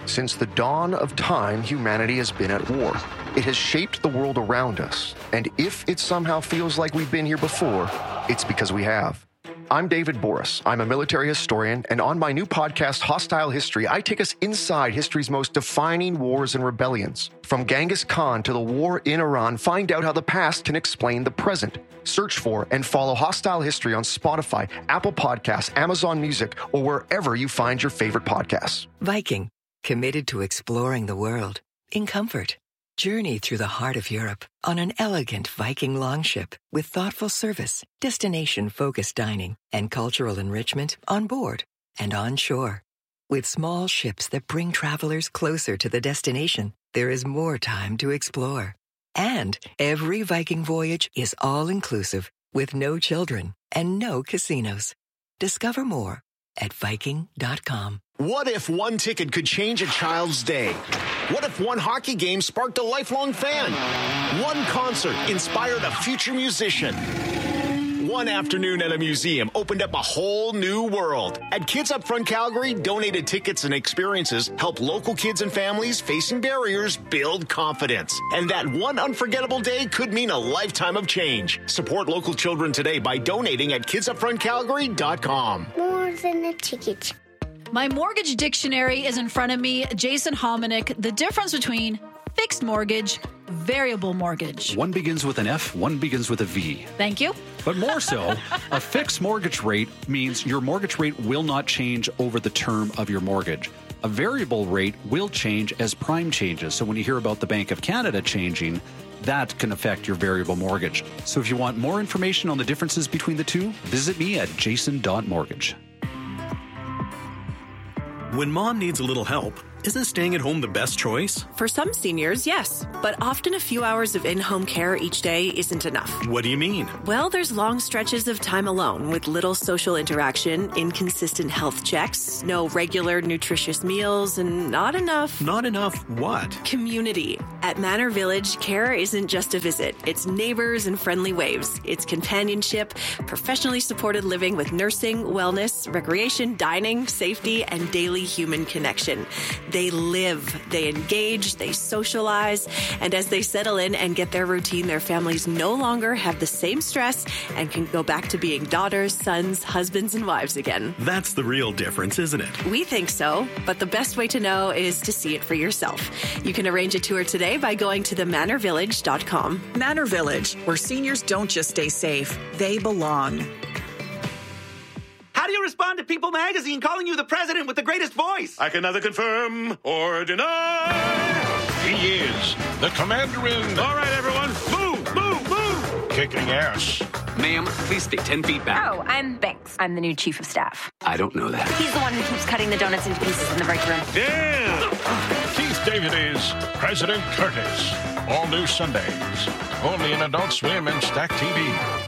Since the dawn of time, humanity has been at war. It has shaped the world around us, and if it somehow feels like we've been here before, it's because we have. I'm David Boris. I'm a military historian, and on my new podcast, Hostile History, I take us inside history's most defining wars and rebellions. From Genghis Khan to the war in Iran, find out how the past can explain the present. Search for and follow Hostile History on Spotify, Apple Podcasts, Amazon Music, or wherever you find your favorite podcasts. Viking, committed to exploring the world in comfort. Journey through the heart of Europe on an elegant Viking longship with thoughtful service, destination-focused dining, and cultural enrichment on board and on shore. With small ships that bring travelers closer to the destination, there is more time to explore. And every Viking voyage is all-inclusive with no children and no casinos. Discover more at Viking.com. What if one ticket could change a child's day? What if one hockey game sparked a lifelong fan? One concert inspired a future musician? One afternoon at a museum opened up a whole new world. At Kids Up Front Calgary, donated tickets and experiences help local kids and families facing barriers build confidence. And that one unforgettable day could mean a lifetime of change. Support local children today by donating at kidsupfrontcalgary.com. More than a ticket. My mortgage dictionary is in front of me. Jason Hominick, the difference between fixed mortgage, variable mortgage. One begins with an F, one begins with a V. Thank you. But more so, a fixed mortgage rate means your mortgage rate will not change over the term of your mortgage. A variable rate will change as prime changes. So when you hear about the Bank of Canada changing, that can affect your variable mortgage. So if you want more information on the differences between the two, visit me at jason.mortgage. When mom needs a little help, isn't staying at home the best choice? For some seniors, yes. But often a few hours of in-home care each day isn't enough. What do you mean? Well, there's long stretches of time alone with little social interaction, inconsistent health checks, no regular nutritious meals, and not enough... Not enough what? Community. At Manor Village, care isn't just a visit. It's neighbors and friendly waves. It's companionship, professionally supported living with nursing, wellness, recreation, dining, safety, and daily human connection. They live, they engage, they socialize, and as they settle in and get their routine, their families no longer have the same stress and can go back to being daughters, sons, husbands, and wives again. That's the real difference, isn't it? We think so, but the best way to know is to see it for yourself. You can arrange a tour today by going to themanorvillage.com. Manor Village, where seniors don't just stay safe, they belong. How do you respond to People Magazine calling you the president with the greatest voice? I can neither confirm or deny. He is the commander-in. All right, everyone, move! Kicking ass. Ma'am, please stay 10 feet back. Oh, I'm Banks. I'm the new chief of staff. I don't know that. He's the one who keeps cutting the donuts into pieces in the break room. Damn! Keith David is President Curtis. All new Sundays. Only in Adult Swim and Stack TV.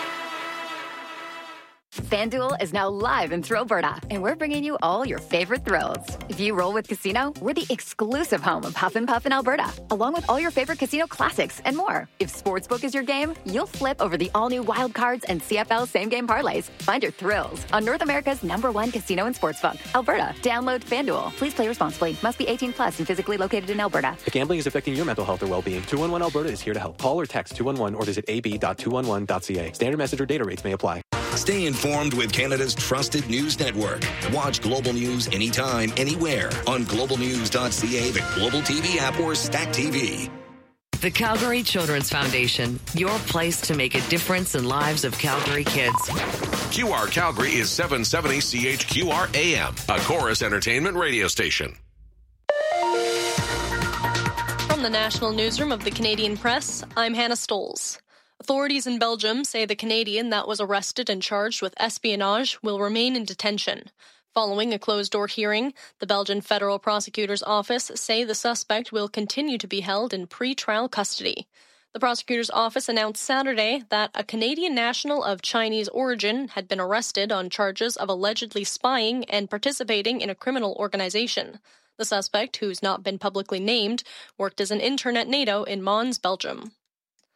FanDuel is now live in Thrillberta, and we're bringing you all your favorite thrills. If you roll with Casino, we're the exclusive home of Huff and Puff in Alberta, along with all your favorite casino classics and more. If Sportsbook is your game, you'll flip over the all-new Wild Cards and CFL same-game parlays. Find your thrills on North America's #1 casino and sportsbook, Alberta. Download FanDuel. Please play responsibly. Must be 18 plus and physically located in Alberta. If gambling is affecting your mental health or well-being, 211 Alberta is here to help. Call or text 211 or visit ab.211.ca. Standard message or data rates may apply. Stay informed with Canada's trusted news network. Watch Global News anytime, anywhere on globalnews.ca, the Global TV app, or Stack TV. The Calgary Children's Foundation, your place to make a difference in lives of Calgary kids. QR Calgary is 770 CHQR AM, a Chorus Entertainment radio station. From the National Newsroom of the Canadian Press, I'm Hannah Stoles. Authorities in Belgium say the Canadian that was arrested and charged with espionage will remain in detention. Following a closed-door hearing, the Belgian Federal Prosecutor's Office say the suspect will continue to be held in pre-trial custody. The prosecutor's office announced Saturday that a Canadian national of Chinese origin had been arrested on charges of allegedly spying and participating in a criminal organization. The suspect, who's not been publicly named, worked as an intern at NATO in Mons, Belgium.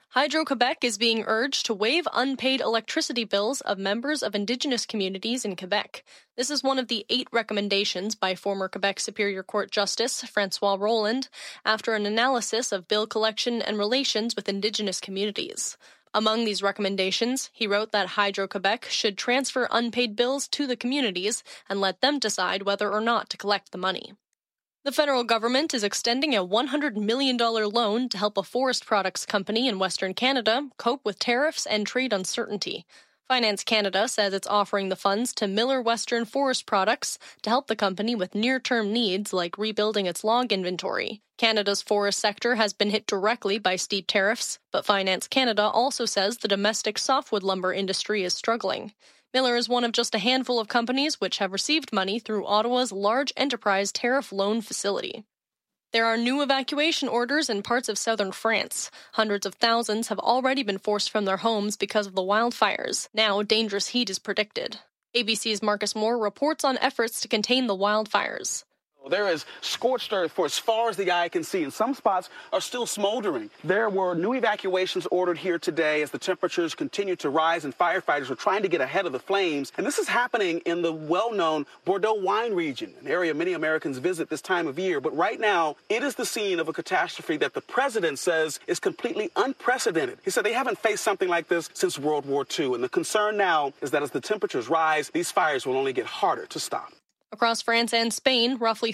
Hydro-Quebec is being urged to waive unpaid electricity bills of members of Indigenous communities in Quebec. This is one of the 8 recommendations by former Quebec Superior Court Justice François Roland after an analysis of bill collection and relations with Indigenous communities. Among these recommendations, he wrote that Hydro-Quebec should transfer unpaid bills to the communities and let them decide whether or not to collect the money. The federal government is extending a $100 million loan to help a forest products company in Western Canada cope with tariffs and trade uncertainty. Finance Canada says it's offering the funds to Miller Western Forest Products to help the company with near-term needs like rebuilding its log inventory. Canada's forest sector has been hit directly by steep tariffs, but Finance Canada also says the domestic softwood lumber industry is struggling. Miller is one of just a handful of companies which have received money through Ottawa's Large Enterprise Tariff Loan Facility. There are new evacuation orders in parts of southern France. Hundreds of thousands have already been forced from their homes because of the wildfires. Now, dangerous heat is predicted. ABC's Marcus Moore reports on efforts to contain the wildfires. There is scorched earth for as far as the eye can see, and some spots are still smoldering. There were new evacuations ordered here today as the temperatures continue to rise and firefighters are trying to get ahead of the flames. And this is happening in the well-known Bordeaux wine region, an area many Americans visit this time of year. But right now, it is the scene of a catastrophe that the president says is completely unprecedented. He said they haven't faced something like this since World War II. And the concern now is that as the temperatures rise, these fires will only get harder to stop. Across France and Spain, roughly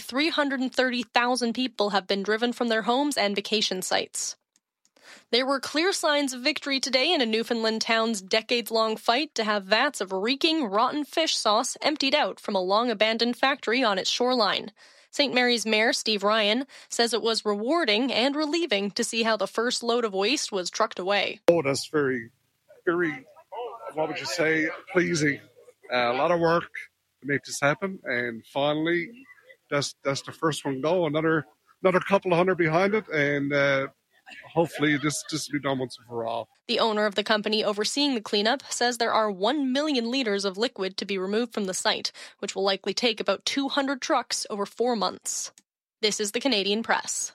330,000 people have been driven from their homes and vacation sites. There were clear signs of victory today in a Newfoundland town's decades-long fight to have vats of reeking, rotten fish sauce emptied out from a long-abandoned factory on its shoreline. St. Mary's Mayor Steve Ryan says it was rewarding and relieving to see how the first load of waste was trucked away. Oh, that's very, very, what would you say, pleasing. A lot of work to make this happen, and finally that's the first one go. Another couple of hundred behind it, and hopefully this will be done once and for all. The owner of the company overseeing the cleanup says there are 1 million liters of liquid to be removed from the site, which will likely take about 200 trucks over 4 months. This is the Canadian Press.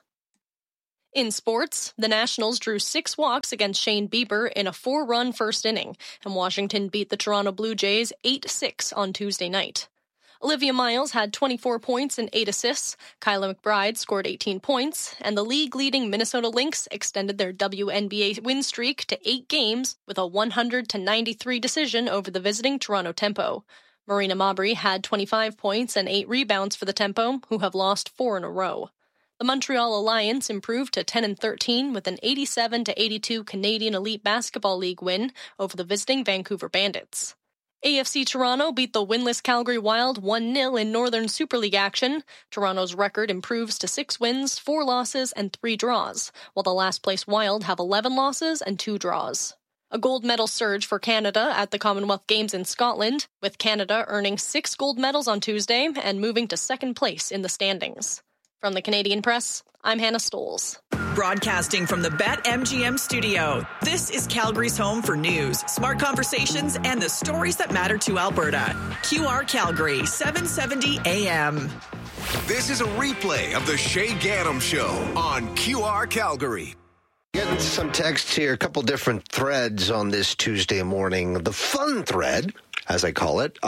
In sports, the Nationals drew 6 walks against Shane Bieber in a 4-run first inning, and Washington beat the Toronto Blue Jays 8-6 on Tuesday night. Olivia Miles had 24 points and 8 assists, Kyla McBride scored 18 points, and the league-leading Minnesota Lynx extended their WNBA win streak to 8 games with a 100-93 decision over the visiting Toronto Tempo. Marina Mabrey had 25 points and 8 rebounds for the Tempo, who have lost 4 in a row. The Montreal Alliance improved to 10-13 with an 87-82 Canadian Elite Basketball League win over the visiting Vancouver Bandits. AFC Toronto beat the winless Calgary Wild 1-0 in Northern Super League action. Toronto's record improves to 6 wins, 4 losses, and 3 draws, while the last-place Wild have 11 losses and 2 draws. A gold medal surge for Canada at the Commonwealth Games in Scotland, with Canada earning 6 gold medals on Tuesday and moving to second place in the standings. From the Canadian Press, I'm Hannah Stoles. Broadcasting from the BetMGM studio, this is Calgary's home for news, smart conversations, and the stories that matter to Alberta. QR Calgary, 770 AM. This is a replay of the Shay Gaddam Show on QR Calgary. Getting some texts here, a couple different threads on this Tuesday morning. The fun thread, as I call it,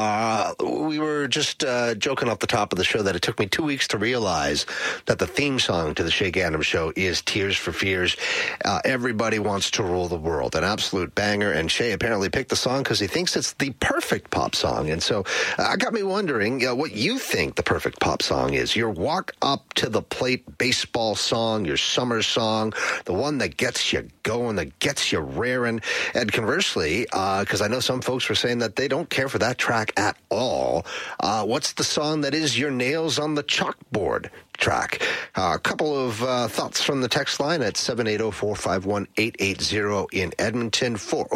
we were just joking off the top of the show that it took me 2 weeks to realize that the theme song to the Shay Gaddam Show is Tears for Fears. Everybody Wants to Rule the World, an absolute banger, and Shay apparently picked the song because he thinks it's the perfect pop song. And so I got me wondering what you think the perfect pop song is. Your walk up to the plate baseball song, your summer song, the one that gets you going, that gets you raring. And conversely, because I know some folks were saying that they don't care for that track at all, what's the song that is your nails on the chalkboard track? A couple of thoughts from the text line at 780-451-880 in Edmonton,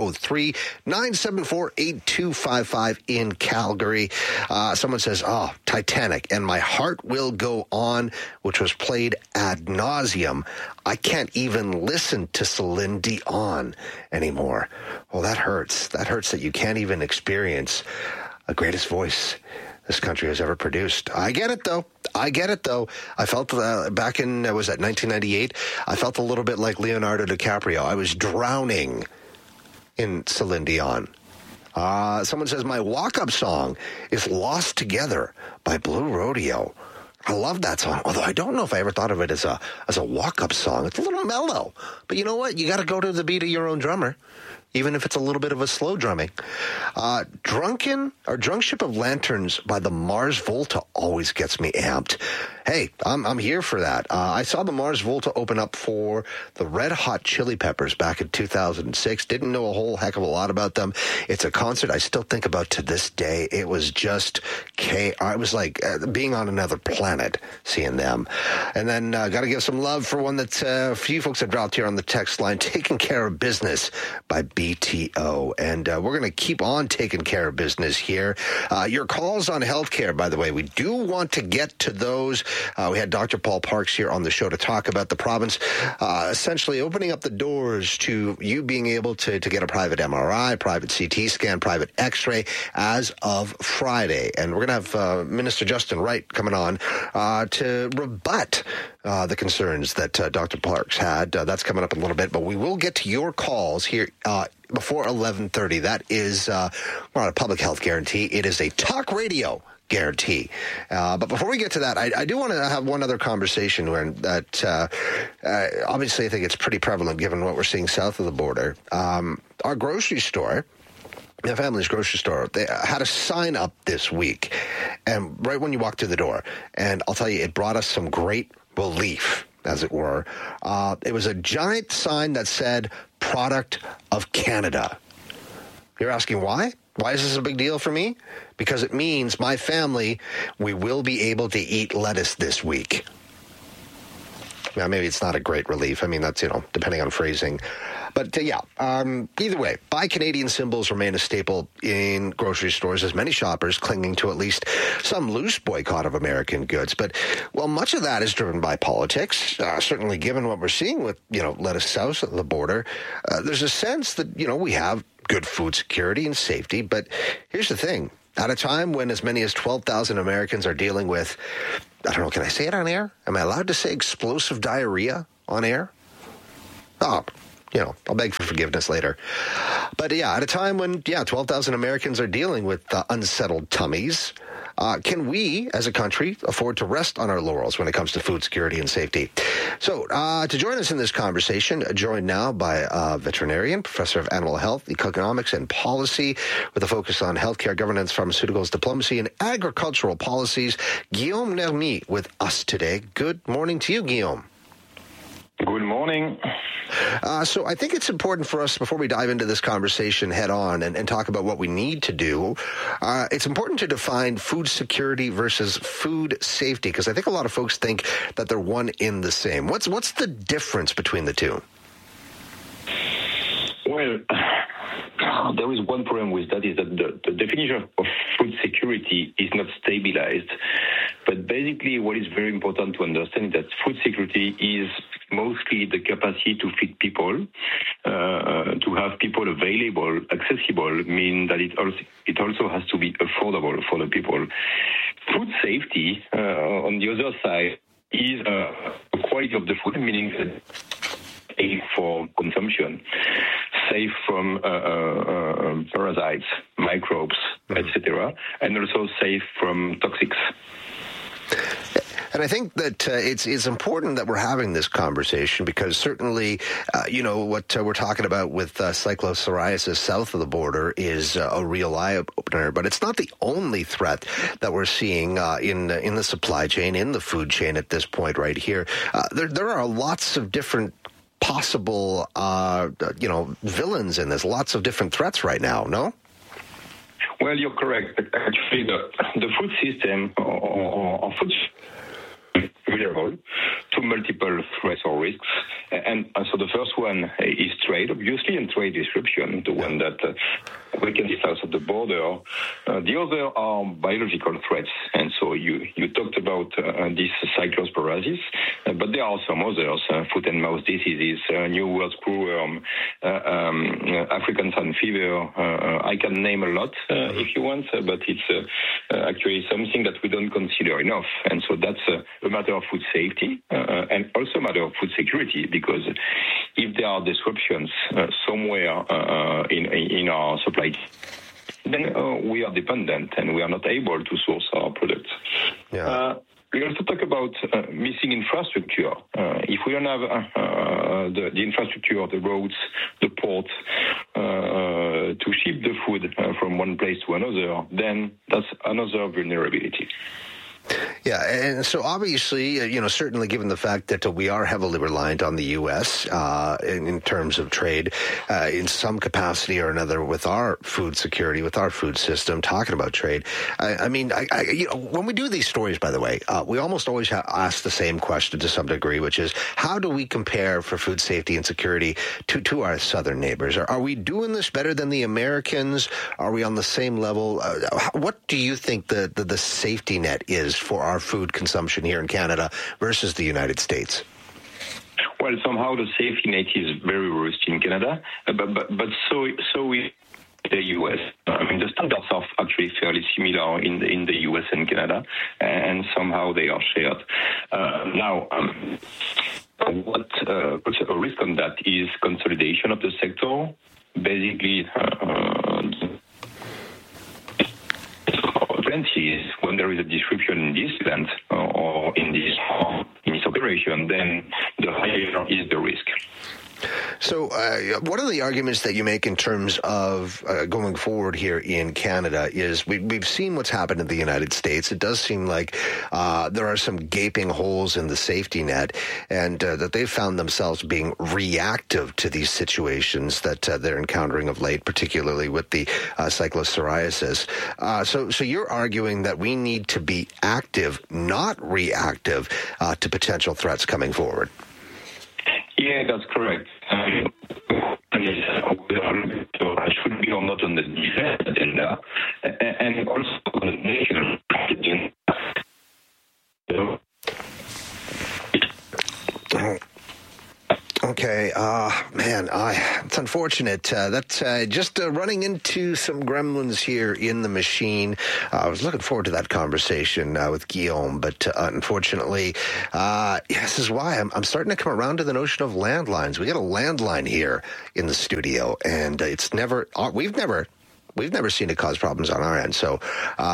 403-974-8255 in Calgary. Someone says, Titanic and My Heart Will Go On, which was played ad nauseum. I can't even listen to Celine Dion anymore. Well, that hurts. That hurts that you can't even experience the greatest voice this country has ever produced. I get it, though. I get it, though. I felt back in, was that 1998? I felt a little bit like Leonardo DiCaprio. I was drowning in Celine Dion. Someone says my walk-up song is Lost Together by Blue Rodeo. I love that song, although I don't know if I ever thought of it as a walk-up song. It's a little mellow. But you know what? You got to go to the beat of your own drummer, even if it's a little bit of a slow drumming. Drunk Ship of Lanterns by the Mars Volta always gets me amped. Hey, I'm here for that. I saw the Mars Volta open up for the Red Hot Chili Peppers back in 2006. Didn't know a whole heck of a lot about them. It's a concert I still think about to this day. It was just it was like being on another planet seeing them. And then got to give some love for one that a few folks have dropped here on the text line, Taking Care of Business by BTO. And we're going to keep on taking care of business here. Your calls on healthcare, by the way, we do want to get to those. We had Dr. Paul Parks here on the show to talk about the province essentially opening up the doors to you being able to get a private MRI, private CT scan, private X-ray as of Friday. And we're going to have Minister Justin Wright coming on to rebut the concerns that Dr. Parks had. That's coming up in a little bit, but we will get to your calls here before 11:30. That is not a public health guarantee. It is a talk radio guarantee. But before we get to that, I do want to have one other conversation where that obviously I think it's pretty prevalent given what we're seeing south of the border. Our grocery store, the family's grocery store, they had a sign up this week, and right when you walk through the door, and I'll tell you, it brought us some great relief, as it were. It was a giant sign that said, Product of Canada. You're asking why? Why is this a big deal for me? Because it means my family, we will be able to eat lettuce this week. Now, maybe it's not a great relief. I mean, that's, depending on phrasing. But either way, Buy Canadian symbols remain a staple in grocery stores as many shoppers clinging to at least some loose boycott of American goods. But, well, much of that is driven by politics, certainly given what we're seeing with, lettuce south of the border. There's a sense that, we have good food security and safety. But here's the thing. At a time when as many as 12,000 Americans are dealing with, I don't know, can I say it on air? Am I allowed to say explosive diarrhea on air? Oh, I'll beg for forgiveness later. But at a time when, 12,000 Americans are dealing with unsettled tummies, can we, as a country, afford to rest on our laurels when it comes to food security and safety? So, to join us in this conversation, joined now by a veterinarian, professor of animal health, economics, and policy, with a focus on healthcare governance, pharmaceuticals, diplomacy, and agricultural policies, Guillaume Nermy with us today. Good morning to you, Guillaume. Good morning. So I think it's important for us, before we dive into this conversation head on and talk about what we need to do, it's important to define food security versus food safety, because I think a lot of folks think that they're one in the same. What's the difference between the two? Well, there is one problem with that, is that the definition of food security is not stabilized. But basically, what is very important to understand is that food security is mostly the capacity to feed people, to have people available, accessible, mean that it also has to be affordable for the people. Food safety, on the other side, is the quality of the food, meaning that safe for consumption, safe from parasites, microbes, etc., and also safe from toxics. And I think that it's important that we're having this conversation, because certainly, what we're talking about with cyclopsoriasis south of the border is a real eye-opener. But it's not the only threat that we're seeing in the supply chain, in the food chain at this point right here. There are lots of different possible, villains in this, lots of different threats right now, no? Well, you're correct. Actually, the food system or food vulnerable to multiple threats or risks. And so the first one is trade, obviously, and trade disruption, the one that weaken south of the border. The other are biological threats. And so you talked about this cyclosporiasis, but there are some others, foot and mouth diseases, New World screwworm, African sun fever. I can name a lot if you want, but it's actually something that we don't consider enough. And so that's a matter of food safety and also a matter of food security, because if there are disruptions somewhere in our supply chain, then we are dependent and we are not able to source our products. Yeah. We also talk about missing infrastructure. If we don't have the infrastructure, the roads, the ports, to ship the food from one place to another, then that's another vulnerability. Yeah, and so obviously, certainly given the fact that we are heavily reliant on the U.S. In terms of trade, in some capacity or another with our food security, with our food system, talking about trade. When we do these stories, by the way, we almost always ask the same question to some degree, which is, how do we compare for food safety and security to our southern neighbors? Are we doing this better than the Americans? Are we on the same level? What do you think the safety net is for our food consumption here in Canada versus the United States? Well, somehow the safety net is very robust in Canada, but so is the U.S. The standards are actually fairly similar in the U.S. and Canada, and somehow they are shared. What puts a risk on that is consolidation of the sector. Basically, is when there is a disruption in this plant or in this operation, then the higher is the risk. So one of the arguments that you make in terms of going forward here in Canada is we've seen what's happened in the United States. It does seem like there are some gaping holes in the safety net, and that they've found themselves being reactive to these situations that they're encountering of late, particularly with the cyclosporiasis. So you're arguing that we need to be active, not reactive, to potential threats coming forward. Yeah, that's correct. I should be or not on the defense agenda, and also on the national agenda. Okay, it's unfortunate. That's just running into some gremlins here in the machine. I was looking forward to that conversation with Guillaume, but unfortunately, this is why I'm starting to come around to the notion of landlines. We got a landline here in the studio, and it's never we've never seen it cause problems on our end. So,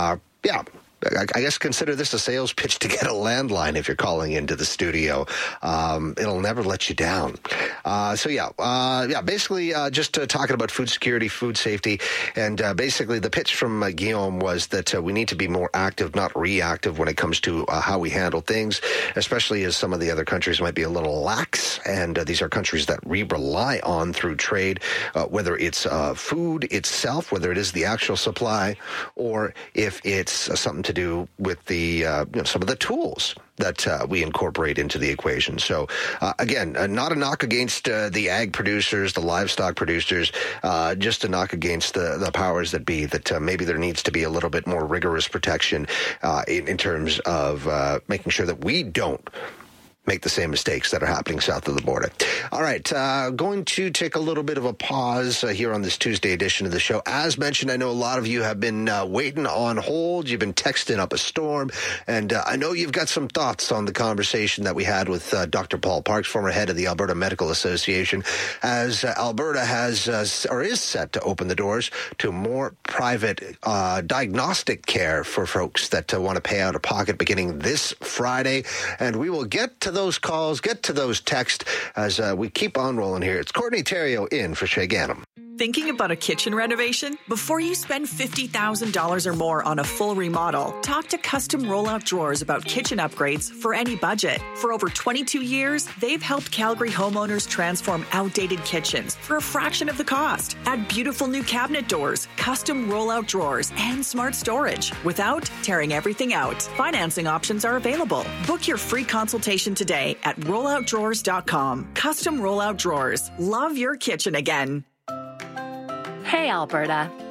I guess consider this a sales pitch to get a landline if you're calling into the studio. It'll never let you down. Basically just talking about food security, food safety, and basically the pitch from Guillaume was that we need to be more active, not reactive when it comes to how we handle things, especially as some of the other countries might be a little lax, and these are countries that we rely on through trade, whether it's food itself, whether it is the actual supply, or if it's something to do with the some of the tools that we incorporate into the equation. So again, not a knock against the ag producers, the livestock producers, just a knock against the powers that be, that maybe there needs to be a little bit more rigorous protection in terms of making sure that we don't make the same mistakes that are happening south of the border. All right, going to take a little bit of a pause here on this Tuesday edition of the show. As mentioned, I know a lot of you have been waiting on hold. You've been texting up a storm, and I know you've got some thoughts on the conversation that we had with Dr. Paul Parks, former head of the Alberta Medical Association, as Alberta has or is set to open the doors to more private diagnostic care for folks that want to pay out of pocket beginning this Friday. And we will get to those calls, get to those texts as we keep on rolling here. It's Courtney Theriault in for Shay Ganem. Thinking about a kitchen renovation? Before you spend $50,000 or more on a full remodel, talk to Custom Rollout Drawers about kitchen upgrades for any budget. For over 22 years, they've helped Calgary homeowners transform outdated kitchens for a fraction of the cost. Add beautiful new cabinet doors, custom rollout drawers, and smart storage without tearing everything out. Financing options are available. Book your free consultation today at rolloutdrawers.com. Custom Rollout Drawers. Love your kitchen again. Hey, Alberta.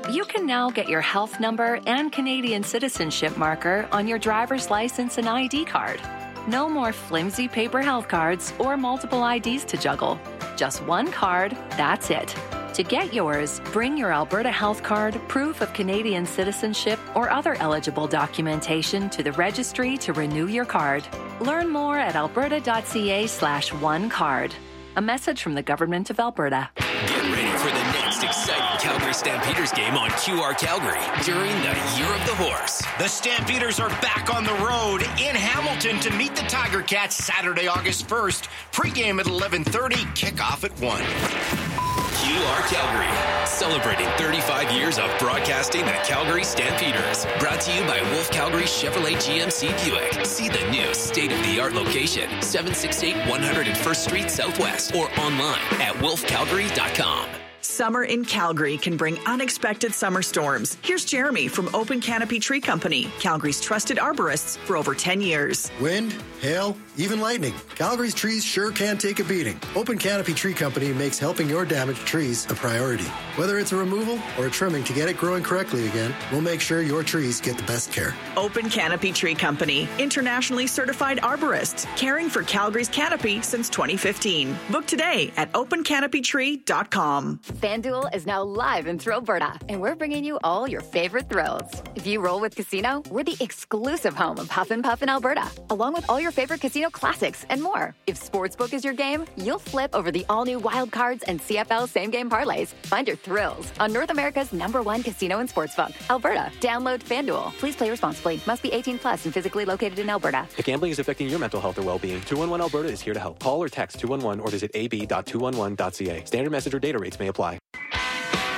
You can now get your health number and Canadian citizenship marker on your driver's license and ID card. No more flimsy paper health cards or multiple IDs to juggle. Just one card, that's it. To get yours, bring your Alberta Health Card, proof of Canadian citizenship, or other eligible documentation to the registry to renew your card. Learn more at alberta.ca/onecard. A message from the Government of Alberta. Get ready for the next exciting Calgary Stampeders game on QR Calgary during the Year of the Horse. The Stampeders are back on the road in Hamilton to meet the Tiger Cats Saturday, August 1st. Pre-game at 11:30, kickoff at 1. QR Calgary, celebrating 35 years of broadcasting the Calgary Stampeders. Brought to you by Wolf Calgary Chevrolet GMC Buick. See the new state-of-the-art location, 768 101st Street Southwest, or online at wolfcalgary.com. Summer in Calgary can bring unexpected summer storms. Here's Jeremy from Open Canopy Tree Company, Calgary's trusted arborists for over 10 years. Wind, hail, even lightning. Calgary's trees sure can take a beating. Open Canopy Tree Company makes helping your damaged trees a priority. Whether it's a removal or a trimming to get it growing correctly again, we'll make sure your trees get the best care. Open Canopy Tree Company, internationally certified arborists, caring for Calgary's canopy since 2015. Book today at opencanopytree.com. FanDuel is now live in Thrillberta, and we're bringing you all your favorite thrills. If you roll with Casino, we're the exclusive home of Huff and Puff in Alberta, along with all your favorite casino classics and more. If Sportsbook is your game, you'll flip over the all-new Wild Cards and CFL same-game parlays. Find your thrills on North America's #1 casino and sportsbook, Alberta. Download FanDuel. Please play responsibly. Must be 18 plus and physically located in Alberta. If gambling is affecting your mental health or well-being, 211 Alberta is here to help. Call or text 211 or visit ab.211.ca. Standard message or data rates may apply.